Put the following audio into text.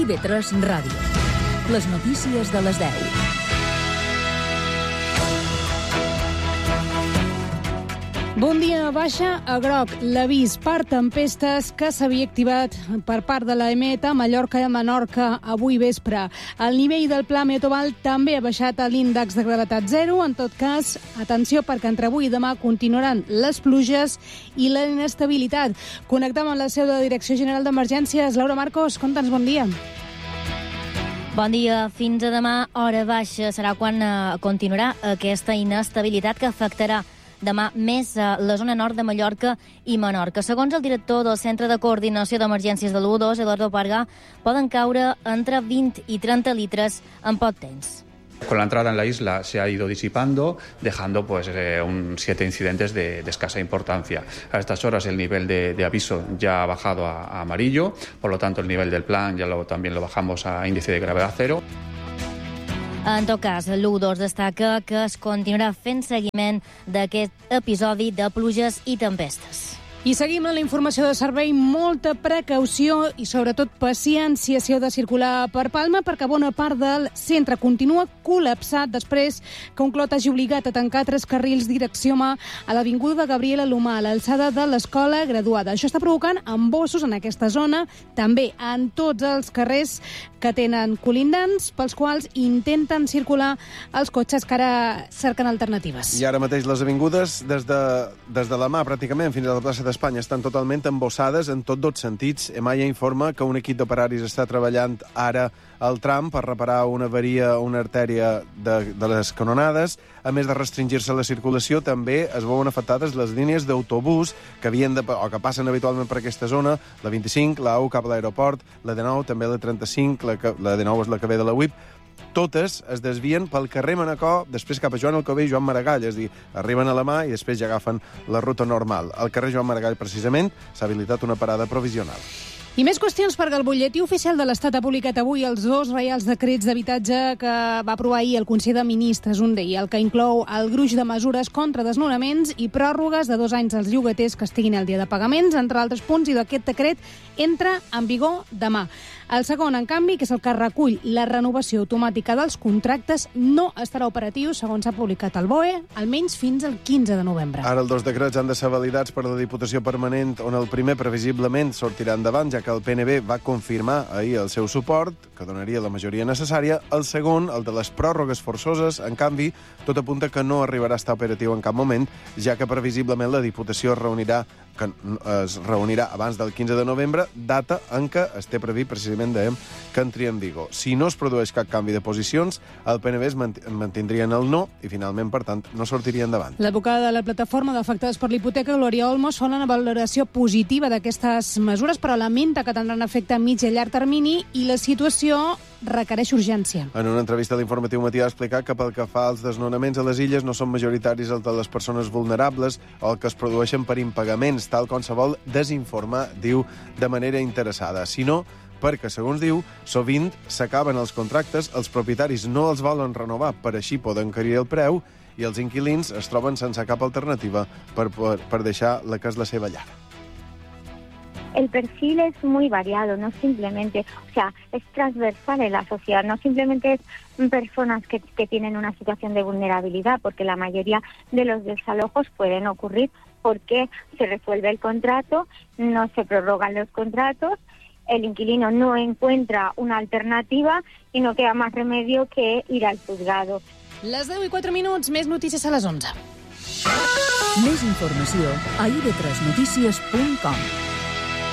IB3 Ràdio. Les notícies de les 10. Bon dia, baixa a groc l'avís per tempestes que s'havia activat per part de la EMET a Mallorca i a Menorca avui vespre. El nivell del pla Metoval també ha baixat a l'índex de gravetat 0. En tot cas, atenció, perquè entre avui i demà continuaran les pluges i la inestabilitat. Connectem amb la seu de la Direcció General d'Emergències. Laura Marcos, conta'ns, bon dia. Bon dia. Fins a demà, hora baixa, serà quan continuarà aquesta inestabilitat que afectarà demà més a la zona nord de Mallorca i Menorca. Segons el director del Centre de Coordinació d'Emergències de l'U2, Eduardo Parga, poden caure entre 20 i 30 litres en poc temps. Con la entrada en la isla se ha ido disipando, dejando 7 incidentes de escasa importancia. A estas horas el nivel de aviso ya ha bajado a amarillo, por lo tanto el nivel del plan también lo bajamos a índice de gravedad 0. En tot cas, l'U2 destaca que es continuarà fent seguiment d'aquest episodi de pluges i tempestes. I seguim amb la informació de servei. Molta precaució i, sobretot, paciència si heu de circular per Palma, perquè bona part del centre continua col·lapsat després que un clot hagi obligat a tancar 3 carrils direcció mà a l'avinguda Gabriela Alomar, a l'alçada de l'Escola Graduada. Això està provocant embossos en aquesta zona, també en tots els carrers que tenen colindants, pels quals intenten circular els cotxes que ara cerquen alternatives. I ara mateix les avingudes, des de la mà pràcticament fins a la plaça d'Espanya, estan totalment embossades en tots 2 sentits. EMAIA informa que un equip d'operaris està treballant ara al tram per reparar una avaria, una artèria de les canonades. A més de restringir-se la circulació, també es veuen afectades les línies d'autobús que que passen habitualment per aquesta zona, la 25, la A1 cap a l'aeroport, la D9, també la 35, la D9 és la que ve de la UIP. Totes es desvien pel carrer Manacor, després cap a Joan Alcover i Joan Maragall, és a dir, arriben a la mà i després ja agafen la ruta normal. Al carrer Joan Maragall, precisament, s'ha habilitat una parada provisional. I més qüestions, perquè el butlletí oficial de l'Estat ha publicat avui els 2 reials decrets d'habitatge que va aprovar ahir el Consell de Ministres, un d'ahir, el que inclou el gruix de mesures contra desnonaments i pròrrogues de 2 anys als llogaters que estiguin al dia de pagaments, entre altres punts, i aquest decret entra en vigor demà. El segon, en canvi, que és el que recull la renovació automàtica dels contractes, no estarà operatiu, segons s'ha publicat al BOE, almenys fins al 15 de novembre. Ara els 2 decrets han de ser validats per la Diputació Permanent, on el primer previsiblement sortirà endavant, ja que el PNB va confirmar ahir el seu suport, que donaria la majoria necessària. El segon, el de les pròrrogues forçoses, en canvi, tot apunta que no arribarà a estar operatiu en cap moment, ja que previsiblement la Diputació es reunirà abans del 15 de novembre, data en què es té previst precisament que entri en vigor. Si no es produeix cap canvi de posicions, el PNB es mantindria en el no i finalment, per tant, no sortiria endavant. L'advocada de la plataforma d'afectades per l'hipoteca, Glòria Olmos, fa una valoració positiva d'aquestes mesures, però lamenta que tindran efecte a mig i llarg termini i la situació requereix urgència. En una entrevista a l'Informatiu Matí ha explicat que pel que fa als desnonaments a les illes no són majoritaris els de les persones vulnerables o el que es produeixen per impagaments, tal com se vol desinformar, diu, de manera interessada, sinó perquè, segons diu, sovint s'acaben els contractes, els propietaris no els volen renovar, per així poden encarir el preu, i els inquilins es troben sense cap alternativa per deixar la que és la seva llar. El perfil es muy variado, no simplemente, es transversal en la sociedad, no simplemente es personas que tienen una situación de vulnerabilidad, porque la mayoría de los desalojos pueden ocurrir porque se resuelve el contrato, no se prorrogan los contratos, el inquilino no encuentra una alternativa y no queda más remedio que ir al juzgado. Les 10:04, més notícies a les 11. Més informació a ib3notícies.com.